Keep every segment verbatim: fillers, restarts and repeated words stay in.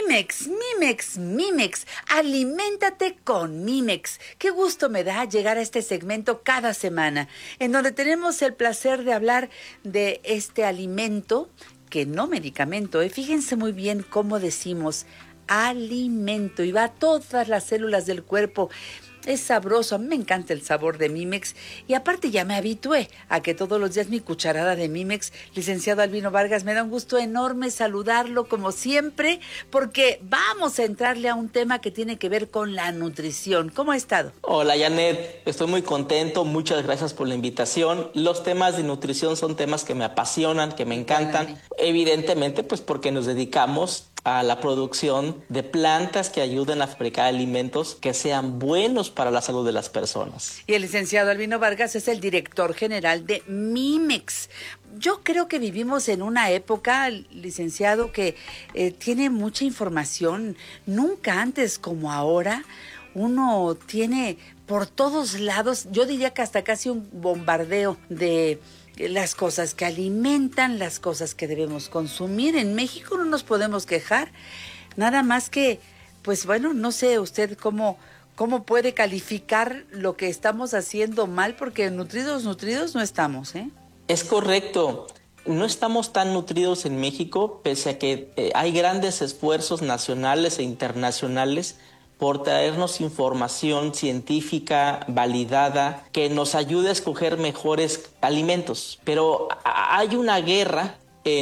Mimex, Mimex, Mimex, aliméntate con Mimex. Qué gusto me da llegar a este segmento cada semana, en donde tenemos el placer de hablar de este alimento, que no medicamento, ¿eh? Fíjense muy bien cómo decimos alimento y va a todas las células del cuerpo. Es sabroso, a mí me encanta el sabor de Mimex y aparte ya me habitué a que todos los días mi cucharada de Mimex. Licenciado Albino Vargas, me da un gusto enorme saludarlo como siempre, porque vamos a entrarle a un tema que tiene que ver con la nutrición. ¿Cómo ha estado? Hola Janet, estoy muy contento, muchas gracias por la invitación. Los temas de nutrición son temas que me apasionan, que me encantan, evidentemente pues porque nos dedicamos a la producción de plantas que ayuden a fabricar alimentos que sean buenos para la salud de las personas. Y el licenciado Albino Vargas es el director general de Mimex. Yo creo que vivimos en una época, licenciado, que eh, tiene mucha información. Nunca antes como ahora uno tiene por todos lados, yo diría que hasta casi un bombardeo de las cosas que alimentan, las cosas que debemos consumir. En México no nos podemos quejar, nada más que, pues bueno, no sé usted cómo, cómo puede calificar lo que estamos haciendo mal, porque nutridos, nutridos no estamos, ¿eh? Es correcto, no estamos tan nutridos en México, pese a que eh, hay grandes esfuerzos nacionales e internacionales por traernos información científica validada que nos ayude a escoger mejores alimentos. Pero hay una guerra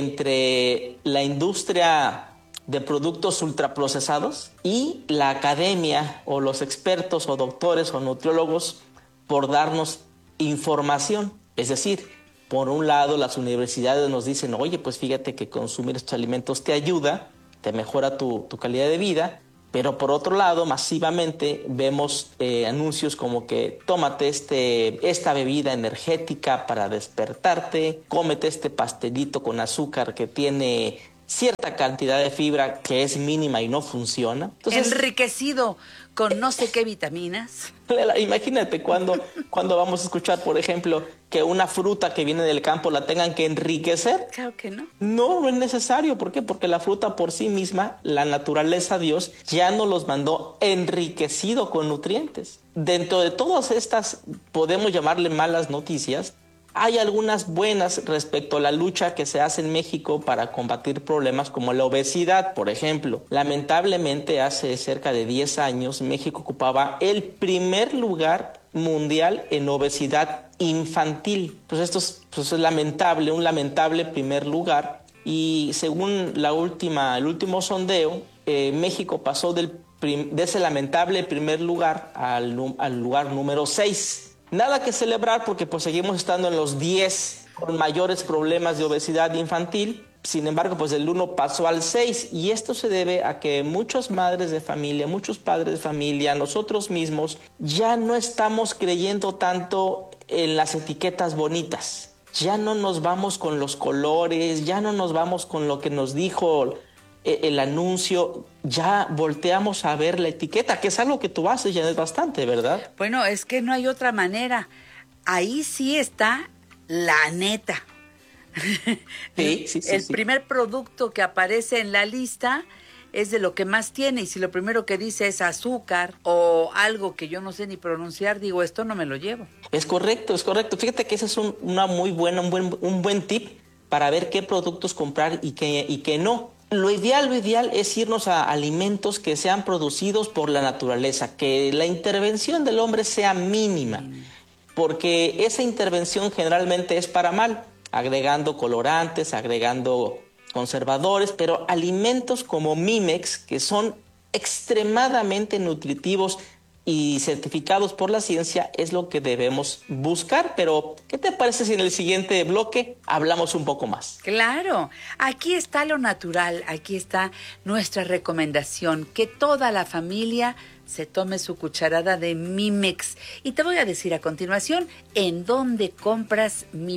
entre la industria de productos ultraprocesados y la academia o los expertos o doctores o nutriólogos por darnos información. Es decir, por un lado las universidades nos dicen, oye, pues fíjate que consumir estos alimentos te ayuda, te mejora tu, tu calidad de vida. Pero por otro lado, masivamente vemos eh, anuncios como que tómate este, esta bebida energética para despertarte, cómete este pastelito con azúcar que tiene cierta cantidad de fibra que es mínima y no funciona. Entonces, enriquecido con no sé qué vitaminas. Imagínate cuando, cuando vamos a escuchar, por ejemplo, que una fruta que viene del campo la tengan que enriquecer. Claro que no. No, no es necesario. ¿Por qué? Porque la fruta por sí misma, la naturaleza, Dios, ya nos los mandó enriquecido con nutrientes. Dentro de todas estas, podemos llamarle malas noticias, hay algunas buenas respecto a la lucha que se hace en México para combatir problemas como la obesidad, por ejemplo. Lamentablemente, hace cerca de diez años, México ocupaba el primer lugar mundial en obesidad infantil. Pues esto es, pues es lamentable, un lamentable primer lugar. Y según la última, el último sondeo, eh, México pasó del prim, de ese lamentable primer lugar al, al lugar número seis. Nada que celebrar porque pues seguimos estando en los diez con mayores problemas de obesidad infantil. Sin embargo, pues el uno pasó al seis y esto se debe a que muchas madres de familia, muchos padres de familia, nosotros mismos, ya no estamos creyendo tanto en las etiquetas bonitas. Ya no nos vamos con los colores, ya no nos vamos con lo que nos dijo el anuncio, ya volteamos a ver la etiqueta, que es algo que tú haces ya es bastante, ¿verdad? Bueno, es que no hay otra manera. Ahí sí está la neta. Sí, sí, sí. El sí. primer producto que aparece en la lista es de lo que más tiene, y si lo primero que dice es azúcar o algo que yo no sé ni pronunciar, digo, esto no me lo llevo. Es correcto, es correcto. Fíjate que ese es un, una muy buena, un buen, un buen tip para ver qué productos comprar y qué, y qué no. Lo ideal, lo ideal es irnos a alimentos que sean producidos por la naturaleza, que la intervención del hombre sea mínima, porque esa intervención generalmente es para mal, agregando colorantes, agregando conservadores, pero alimentos como Mimex, que son extremadamente nutritivos y certificados por la ciencia, es lo que debemos buscar. Pero, ¿qué te parece si en el siguiente bloque hablamos un poco más? Claro, aquí está lo natural, aquí está nuestra recomendación, que toda la familia se tome su cucharada de Mimex. Y te voy a decir a continuación en dónde compras Mimex.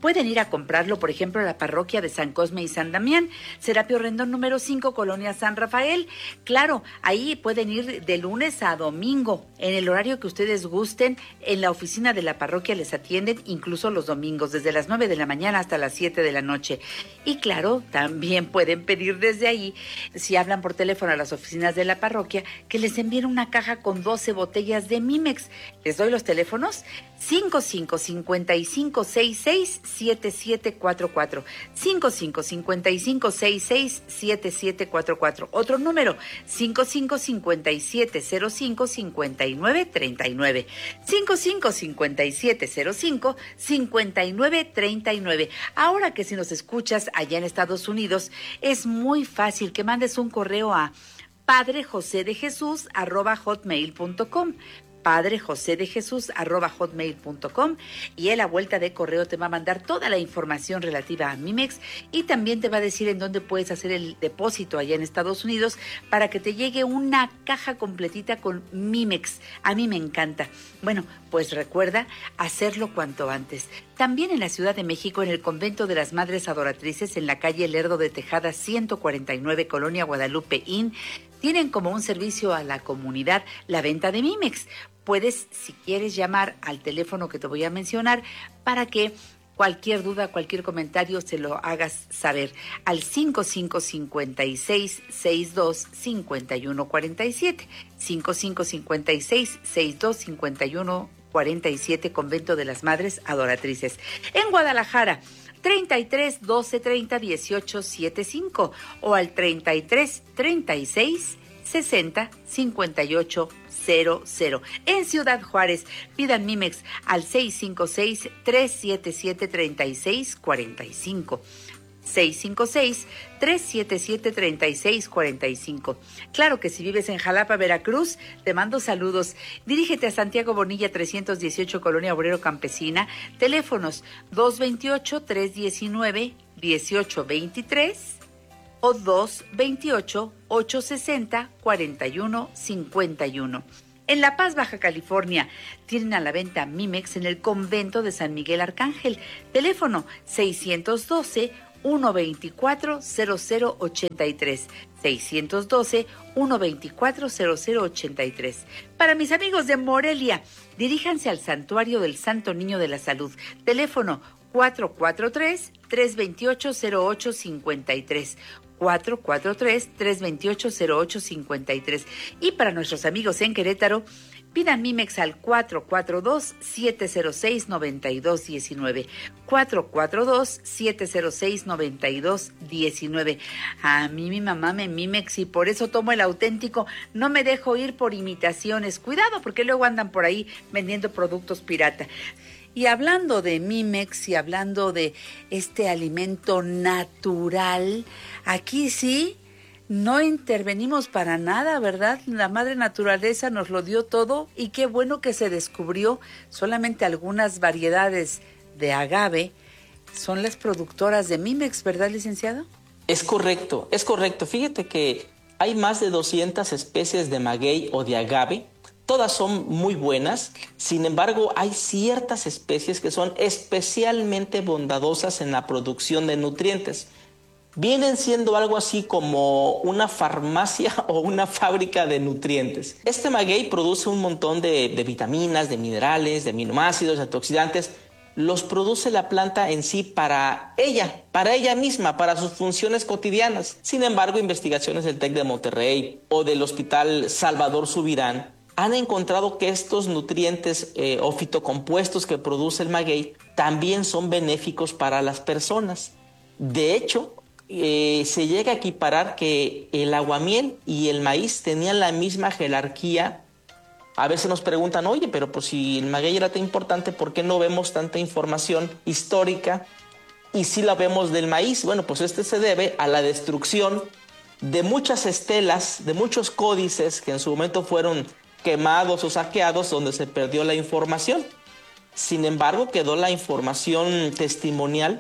Pueden ir a comprarlo, por ejemplo, a la parroquia de San Cosme y San Damián, Serapio Rendón número cinco, Colonia San Rafael. Claro, ahí pueden ir de lunes a domingo, en el horario que ustedes gusten. En la oficina de la parroquia les atienden, incluso los domingos, desde las nueve de la mañana hasta las siete de la noche. Y claro, también pueden pedir desde ahí, si hablan por teléfono a las oficinas de la parroquia, que les envíen una caja con doce botellas de Mimex. Les doy los teléfonos: cinco cinco cinco cinco seis seis siete siete cuatro cuatro, cinco cinco cinco cinco seis seis siete siete cuatro cuatro. Otro número: cinco cinco cinco siete cero cinco cinco nueve tres nueve, cinco cinco cinco siete cero cinco cinco nueve tres nueve. Ahora que si nos escuchas allá en Estados Unidos, es muy fácil que mandes un correo a padrejosedejesús arroba hotmail punto com, padrejosedejesús arroba hotmail punto com, y él a vuelta de correo te va a mandar toda la información relativa a Mimex y también te va a decir en dónde puedes hacer el depósito allá en Estados Unidos para que te llegue una caja completita con Mimex. A mí me encanta. Bueno, pues recuerda hacerlo cuanto antes. También en la Ciudad de México, en el Convento de las Madres Adoratrices, en la calle Lerdo de Tejada ciento cuarenta y nueve, Colonia Guadalupe Inn, tienen como un servicio a la comunidad la venta de Mimex. Puedes, si quieres, llamar al teléfono que te voy a mencionar para que cualquier duda, cualquier comentario se lo hagas saber al cinco cinco cinco seis seis dos cinco uno cuatro siete, cinco cinco cinco seis seis dos cinco uno cuatro siete, Convento de las Madres Adoratrices. En Guadalajara, treinta y tres doce treinta dieciocho setenta y cinco o al treinta y tres treinta y seis sesenta cincuenta y ocho cero cero. En Ciudad Juárez, pidan Mimex al seis cinco seis tres siete siete tres seis cuatro cinco. seis cinco seis tres siete siete tres seis cuatro cinco. Claro que si vives en Jalapa, Veracruz, te mando saludos. Dirígete a Santiago Bonilla trescientos dieciocho, Colonia Obrero Campesina. Teléfonos dos veintiocho tres diecinueve dieciocho veintitrés o dos veintiocho ocho sesenta cuarenta y uno cincuenta y uno. En La Paz, Baja California, tienen a la venta Mimex en el Convento de San Miguel Arcángel. Teléfono seiscientos doce uno veinticuatro cero cero ochenta y tres, seiscientos doce uno veinticuatro cero cero ochenta y tres. Para mis amigos de Morelia, diríjanse al Santuario del Santo Niño de la Salud. Teléfono cuatro cuatro tres tres dos ocho cero ocho cinco tres, cuatro cuatro tres tres dos ocho cero ocho cinco tres. Y para nuestros amigos en Querétaro, pidan Mimex al cuatro cuatro dos siete cero seis nueve dos uno nueve, cuatro cuatro dos siete cero seis nueve dos uno nueve. A mí mi mamá me Mimex y por eso tomo el auténtico. No me dejo ir por imitaciones. Cuidado, porque luego andan por ahí vendiendo productos pirata. Y hablando de Mimex y hablando de este alimento natural, aquí sí no intervenimos para nada, ¿verdad? La madre naturaleza nos lo dio todo y qué bueno que se descubrió solamente algunas variedades de agave son las productoras de Mimex, ¿verdad, licenciado? Es correcto, es correcto. Fíjate que hay más de doscientas especies de maguey o de agave. Todas son muy buenas, sin embargo hay ciertas especies que son especialmente bondadosas en la producción de nutrientes. Vienen siendo algo así como una farmacia o una fábrica de nutrientes. Este maguey produce un montón de, de vitaminas, de minerales, de aminoácidos, de antioxidantes. Los produce la planta en sí para ella, para ella misma, para sus funciones cotidianas. Sin embargo, investigaciones del TEC de Monterrey o del Hospital Salvador Subirán han encontrado que estos nutrientes eh, o fitocompuestos que produce el maguey también son benéficos para las personas. De hecho, eh, se llega a equiparar que el aguamiel y el maíz tenían la misma jerarquía. A veces nos preguntan, oye, pero pues si el maguey era tan importante, ¿por qué no vemos tanta información histórica? Y si la vemos del maíz, bueno, pues este se debe a la destrucción de muchas estelas, de muchos códices que en su momento fueron quemados o saqueados, donde se perdió la información. Sin embargo, quedó la información testimonial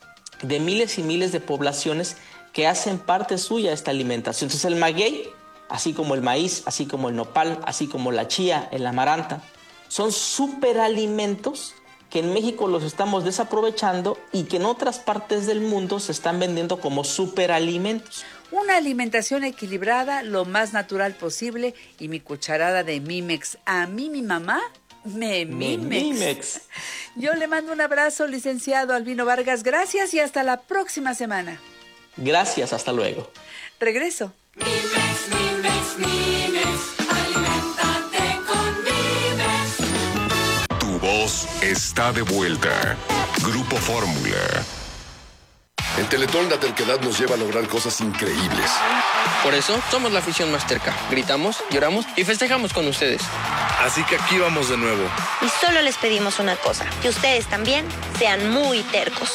de miles y miles de poblaciones que hacen parte suya de esta alimentación. Entonces el maguey, así como el maíz, así como el nopal, así como la chía, el amaranta, son superalimentos que que en México los estamos desaprovechando y que en otras partes del mundo se están vendiendo como superalimentos. Una alimentación equilibrada, lo más natural posible, y mi cucharada de Mimex. A mí mi mamá me Mimex. Me Mimex. Yo le mando un abrazo, licenciado Albino Vargas. Gracias y hasta la próxima semana. Gracias, hasta luego. Regreso. Mimex, Mimex, Mimex, aliméntate con Mimex. Tu voz está de vuelta. Grupo Fórmula. En Teletón la terquedad nos lleva a lograr cosas increíbles. Por eso somos la afición más terca. Gritamos, lloramos y festejamos con ustedes. Así que aquí vamos de nuevo. Y solo les pedimos una cosa, que ustedes también sean muy tercos.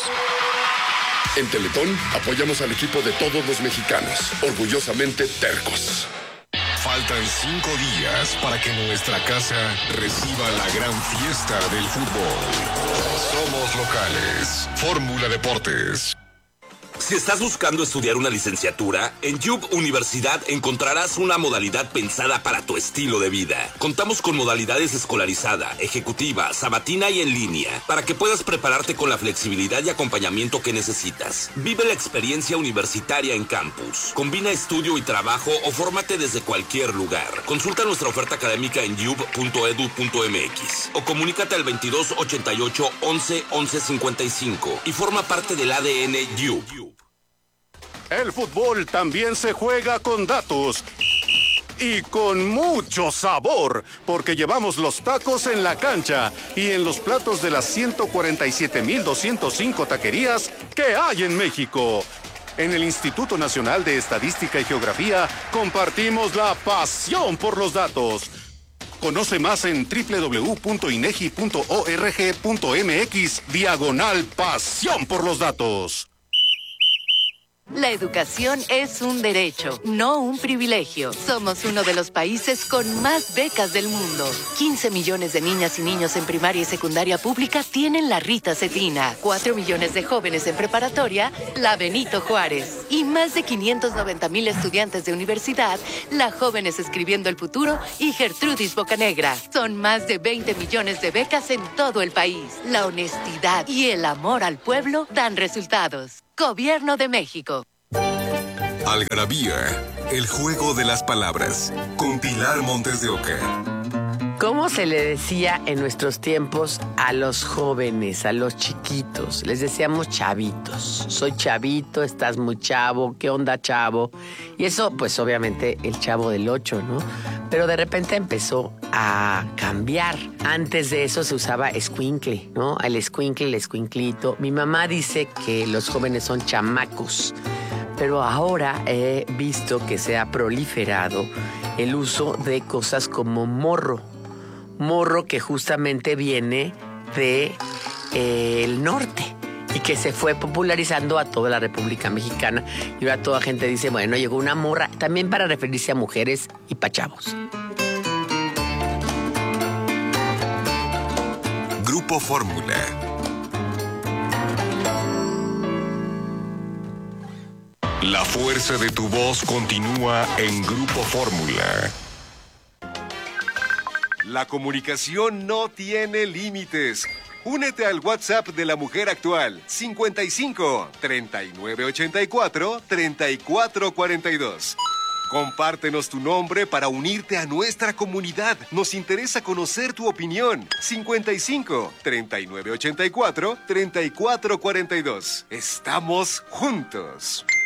En Teletón apoyamos al equipo de todos los mexicanos, orgullosamente tercos. Faltan cinco días para que nuestra casa reciba la gran fiesta del fútbol. Somos locales. Fórmula Deportes. Si estás buscando estudiar una licenciatura, en Y U B Universidad encontrarás una modalidad pensada para tu estilo de vida. Contamos con modalidades escolarizada, ejecutiva, sabatina y en línea, para que puedas prepararte con la flexibilidad y acompañamiento que necesitas. Vive la experiencia universitaria en campus. Combina estudio y trabajo o fórmate desde cualquier lugar. Consulta nuestra oferta académica en y u b punto e d u punto m x o comunícate al veintidós ochenta y ocho once once cincuenta y cinco y forma parte del A D N Y U B. El fútbol también se juega con datos y con mucho sabor, porque llevamos los tacos en la cancha y en los platos de las ciento cuarenta y siete mil doscientas cinco taquerías que hay en México. En el Instituto Nacional de Estadística y Geografía compartimos la pasión por los datos. Conoce más en doble u doble u doble u punto inegi punto org punto m x diagonal pasión por los datos. La educación es un derecho, no un privilegio. Somos uno de los países con más becas del mundo. quince millones de niñas y niños en primaria y secundaria pública tienen la Rita Cetina. cuatro millones de jóvenes en preparatoria, la Benito Juárez. Y más de quinientos noventa mil estudiantes de universidad, la Jóvenes Escribiendo el Futuro y Gertrudis Bocanegra. Son más de veinte millones de becas en todo el país. La honestidad y el amor al pueblo dan resultados. Gobierno de México. Algarabía, el juego de las palabras, con Pilar Montes de Oca. ¿Cómo se le decía en nuestros tiempos a los jóvenes, a los chiquitos? Les decíamos chavitos. Soy chavito, estás muy chavo, ¿qué onda, chavo? Y eso, pues obviamente, el Chavo del Ocho, ¿no? Pero de repente empezó a cambiar. Antes de eso se usaba escuincle, ¿no? El escuincle, el escuinclito. Mi mamá dice que los jóvenes son chamacos. Pero ahora he visto que se ha proliferado el uso de cosas como morro. Morro que justamente viene de eh, el norte y que se fue popularizando a toda la República Mexicana. Y ahora toda gente dice, bueno, llegó una morra, también para referirse a mujeres y pa' chavos. Grupo Fórmula. La fuerza de tu voz continúa en Grupo Fórmula. La comunicación no tiene límites. Únete al WhatsApp de la mujer actual, cincuenta y cinco, treinta y nueve ochenta y cuatro, treinta y cuatro cuarenta y dos. Compártenos tu nombre para unirte a nuestra comunidad. Nos interesa conocer tu opinión. cincuenta y cinco, treinta y nueve ochenta y cuatro, treinta y cuatro cuarenta y dos. Estamos juntos.